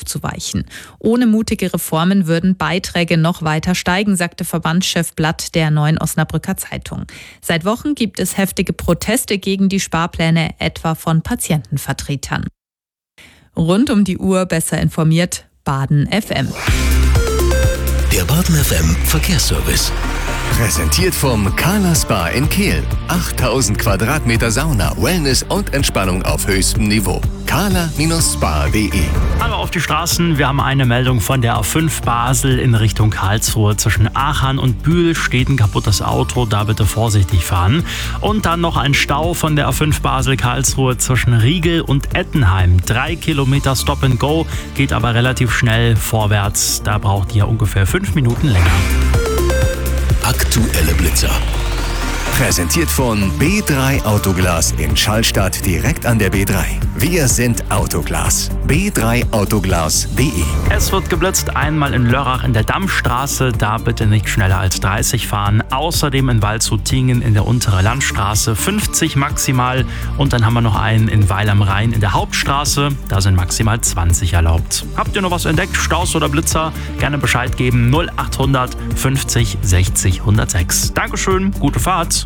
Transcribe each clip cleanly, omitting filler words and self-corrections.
aufzuweichen. Ohne mutige Reformen würden Beiträge noch weiter steigen, sagte Verbandschef Blatt der Neuen Osnabrücker Zeitung. Seit Wochen gibt es heftige Proteste gegen die Sparpläne, etwa von Patientenvertretern. Rund um die Uhr besser informiert, Baden FM. Der Baden FM Verkehrsservice. Präsentiert vom Carla Spa in Kehl. 8000 Quadratmeter Sauna, Wellness und Entspannung auf höchstem Niveau. carla-spa.de. Hallo auf die Straßen. Wir haben eine Meldung von der A5 Basel in Richtung Karlsruhe. Zwischen Aachen und Bühl steht ein kaputtes Auto. Da bitte vorsichtig fahren. Und dann noch ein Stau von der A5 Basel Karlsruhe zwischen Riegel und Ettenheim. 3 Kilometer Stop and Go, geht aber relativ schnell vorwärts. Da braucht ihr ungefähr 5 Minuten länger. Aktuelle Blitzer. Präsentiert von B3 Autoglas in Schallstadt direkt an der B3. Wir sind Autoglas. b3autoglas.de. Es wird geblitzt, einmal in Lörrach in der Dammstraße. Da bitte nicht schneller als 30 fahren. Außerdem in Waldshut-Tiengen in der Untere Landstraße 50 maximal. Und dann haben wir noch einen in Weil am Rhein in der Hauptstraße. Da sind maximal 20 erlaubt. Habt ihr noch was entdeckt? Staus oder Blitzer? Gerne Bescheid geben. 0800 50 60 106. Dankeschön, gute Fahrt.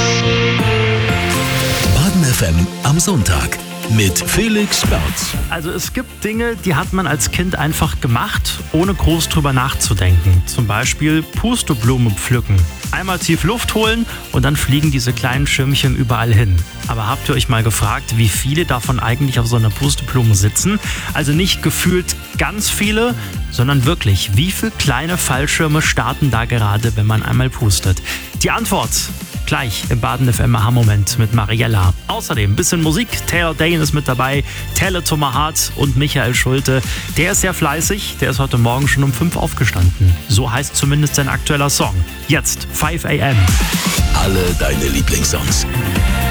Baden FM am Sonntag mit Felix Berz. Also es gibt Dinge, die hat man als Kind einfach gemacht, ohne groß drüber nachzudenken. Zum Beispiel Pusteblume pflücken. Einmal tief Luft holen und dann fliegen diese kleinen Schirmchen überall hin. Aber habt ihr euch mal gefragt, wie viele davon eigentlich auf so einer Pusteblume sitzen? Also nicht gefühlt ganz viele, sondern wirklich, wie viele kleine Fallschirme starten da gerade, wenn man einmal pustet? Die Antwort gleich im Baden FM Aha-Moment mit Mariella. Außerdem ein bisschen Musik. Taylor Dane ist mit dabei, Telle Tomahart und Michael Schulte. Der ist sehr fleißig, der ist heute Morgen schon um 5 aufgestanden. So heißt zumindest sein aktueller Song. Jetzt 5 a.m. Alle deine Lieblingssongs.